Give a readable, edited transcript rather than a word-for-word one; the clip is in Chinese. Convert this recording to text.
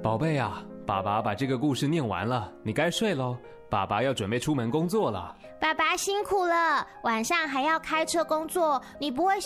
宝贝啊，爸爸把这个故事念完了，你该睡咯，爸爸要准备出门工作了。 爸爸辛苦了，晚上还要开车工作，你不会